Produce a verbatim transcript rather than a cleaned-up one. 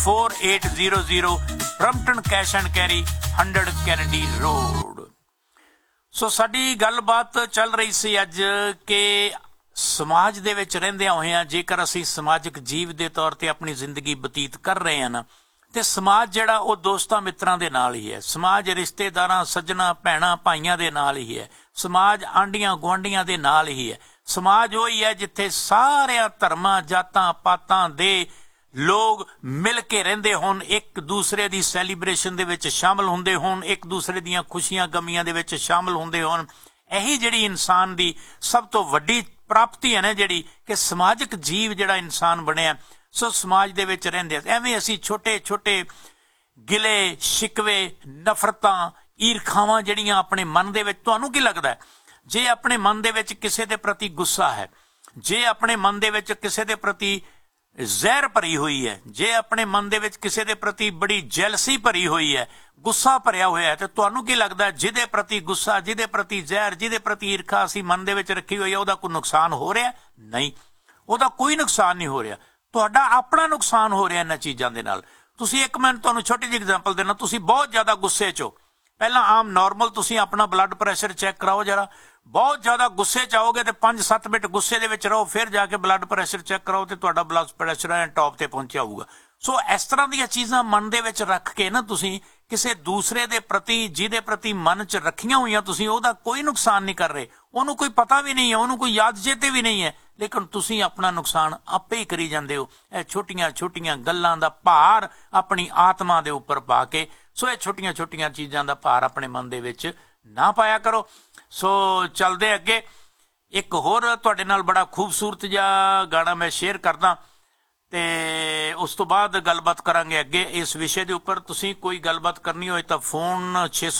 Four eight zero zero Brampton cash and carry hundred Kennedy road. सो साडी गलबात चल रही सी अज कि समाज दे विच रहिंदियां होइयां जेकर असीं समाजिक जीव दे तौर ते अपनी जिंदगी बतीत कर रहे हैं ना ते समाज जिहड़ा वो दोस्तां मित्रां दे नाल ही है, समाज रिश्तेदारां सज्जनां भैणां भाईयां दे नाल ही है, समाज आंढियां गुआंढियां दे नाल ही है। समाज वही है जिथे सारियां धर्मां जातां पातां दे लोग मिल के रहिंदे होण, एक दूसरे दी सैलीब्रेशन दे विच शामिल हुंदे होण, एक दूसरे दीयां खुशियां गमियां दे विच शामिल हुंदे होण। यही जिहड़ी इंसान दी सब तो वड्डी प्राप्ति है ना जिहड़ी कि समाजिक जीव जिहड़ा इंसान बनिया। सो समाज दे विच रहिंदे एवें असीं छोटे छोटे गिले शिकवे नफरतां ईरखावां जिहड़ियां अपने मन दे विच, तुहानूं की लगदा है जे अपने मन दे विच किसे दे प्रति गुस्सा है, जे अपने मन दे विच किसे दे प्रति जहर भरी हुई है, जे अपने मन दे विच किसे दे प्रति बड़ी जैलसी भरी हुई है, गुस्सा भरिया होया है, तो तुहानूं की लगदा है जिहदे प्रति गुस्सा, जिहदे प्रति जहर, जिहदे प्रति ईर्खा असीं मन दे विच रखी होई है उहदा कोई नुकसान हो रिहा? नहीं, उहदा कोई नुकसान नहीं हो रिहा। तुहाडा अपना नुकसान हो रिहा इन्हां चीज़ां दे नाल। तुसीं एक मैं तुहानूं छोटी जी एग्जाम्पल देना, तुसीं बहुत ज़्यादा गुस्से च हो, पहला आम नॉर्मल तुसीं अपना ब्लड प्रैशर चैक कराओ जरा, बहुत ज्यादा गुस्से च आओगे तो पांच सत्त मिनट गुस्से दे विच रहो, फिर जाके ब्लड प्रैशर चैक कराओ तो तुहाडा ब्लड प्रैशर है टॉप ते पहुंचा होऊगा। सो इस तरह दी चीज़ां मन दे विच रख के ना तुसीं किसी दूसरे दे प्रति जिहदे प्रति मन च रखियां होईयां तुसीं ओहदा कोई नुकसान नहीं कर रहे, ओनू कोई पता भी नहीं है, ओनू कोई याद चेते भी नहीं है, लेकिन तुसीं अपना नुकसान आपे ही करी जांदे हो। ਇਹ छोटियां छोटियां गल्लां दा भार अपनी आत्मा दे उपर पा के, सो ਇਹ छोटियां छोटियां चीज़ां दा भार अपने मन दे विच ना पाया करो। सो चलदे अगे एक होर तुहाडे नाल बड़ा खूबसूरत जिहा गाना मैं शेयर करदा ते उस तो बाद गलबात करांगे अगे इस विषय के उपर। तुसीं कोई गलबात करनी होए तां फोन छे